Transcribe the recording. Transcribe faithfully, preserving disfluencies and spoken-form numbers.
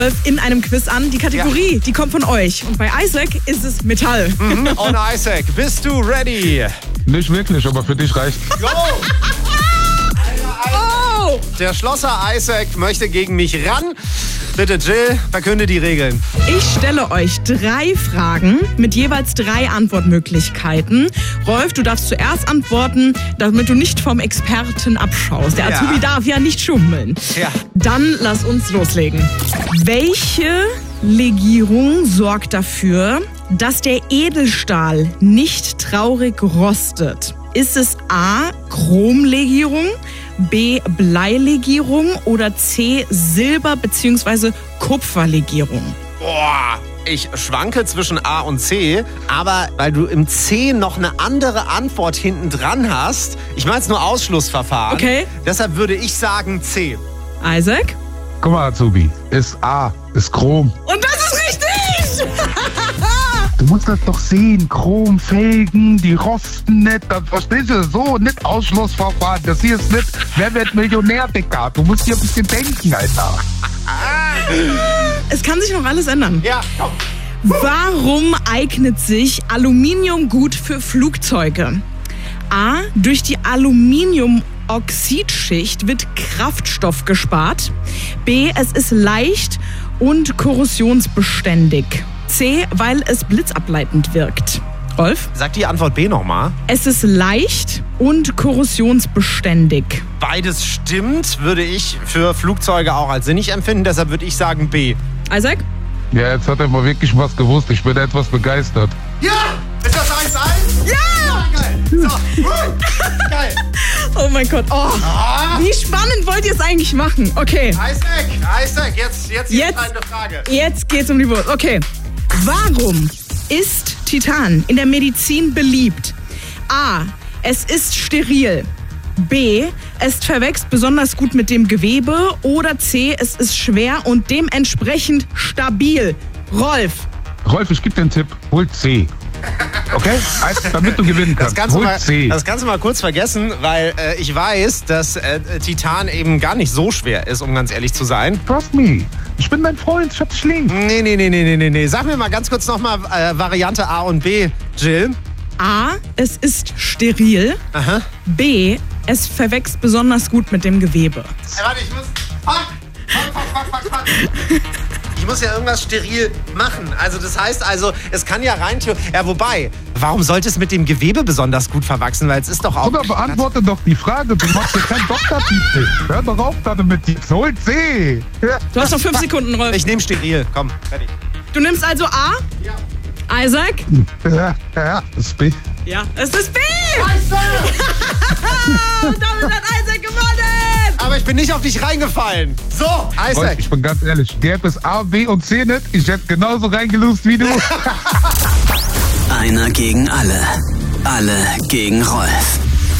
in einem Quiz an. Die Kategorie, ja. die kommt von euch. Und bei Isaac ist es Metall. Mhm. Und Isaac, bist du ready? Nicht wirklich, aber für dich reicht. Go! Oh! Der Schlosser Isaac möchte gegen mich ran. Bitte, Jill, verkünde die Regeln. Ich stelle euch drei Fragen mit jeweils drei Antwortmöglichkeiten. Rolf, du darfst zuerst antworten, damit du nicht vom Experten abschaust. Der Azubi ja. darf ja nicht schummeln. Ja. Dann lass uns loslegen. Welche Legierung sorgt dafür, dass der Edelstahl nicht traurig rostet? Ist es A, Chromlegierung, B, Bleilegierung oder C, Silber- bzw. Kupferlegierung? Boah, ich schwanke zwischen A und C, aber weil du im C noch eine andere Antwort hinten dran hast, ich meine es nur Ausschlussverfahren, okay. deshalb würde ich sagen C. Isaac? Guck mal, Azubi, ist A, ist Chrom. Und das ist richtig! Du musst das doch sehen, Chrom, Felgen, die rosten nicht, das verstehst du, so, nicht Ausschlussverfahren, das hier ist nicht, wer wird Millionär, Dicker, du musst hier ein bisschen denken, Alter. Es kann sich noch alles ändern. Ja, komm. Warum eignet sich Aluminium gut für Flugzeuge? A, durch die Aluminiumoxidschicht wird Kraftstoff gespart. B, es ist leicht und korrosionsbeständig. C, weil es blitzableitend wirkt. Rolf? Sag die Antwort B nochmal. Es ist leicht und korrosionsbeständig. Beides stimmt, würde ich für Flugzeuge auch als sinnig empfinden. Deshalb würde ich sagen B. Isaac? Ja, jetzt hat er mal wirklich was gewusst. Ich bin etwas begeistert. Ja! Ist das eins eins? Ja! Ja, geil. So. Uh, geil. Oh mein Gott. Oh. Ah. Wie spannend wollt ihr es eigentlich machen? Okay. Isaac, Isaac, jetzt, jetzt, jetzt eine Frage. Jetzt geht's um die Wurst. Okay. Warum ist Titan in der Medizin beliebt? A. Es ist steril. B. Es verwächst besonders gut mit dem Gewebe. Oder C. Es ist schwer und dementsprechend stabil. Rolf. Rolf, ich gebe dir einen Tipp. Hol C. Okay? Also, damit du gewinnen kannst. Das kannst du, Hol mal, C. das kannst du mal kurz vergessen, weil äh, ich weiß, dass äh, Titan eben gar nicht so schwer ist, um ganz ehrlich zu sein. Trust me. Ich bin dein Freund, ich hab dich lieb. Nee, nee, nee, nee, nee, nee. Sag mir mal ganz kurz nochmal äh, Variante A und B, Jill. A. Es ist steril. Aha. B. Es verwächst besonders gut mit dem Gewebe. Hey, warte, ich muss... Fuck! Fuck, fuck, fuck, fuck, fuck. Ich muss ja irgendwas steril machen. Also das heißt also, es kann ja rein... Ja, wobei, warum sollte es mit dem Gewebe besonders gut verwachsen? Weil es ist doch auch... Oder beantworte doch die Frage. Du machst ja keinen Doktortitel. Hör doch auf damit. Hol C. Du hast noch fünf Sekunden, Rolf. Ich nehme steril. Komm, fertig. Du nimmst also A? Ja. Isaac? Ja, ja, das ist B. Ja, es ist B! Scheiße! Und damit hat Isaac gewonnen! Aber ich bin nicht auf dich reingefallen. So, Rolf, Isaac. ich bin ganz ehrlich. Gäbe es A, B und C nicht, ich hätte genauso reingelust wie du. Einer gegen alle. Alle gegen Rolf.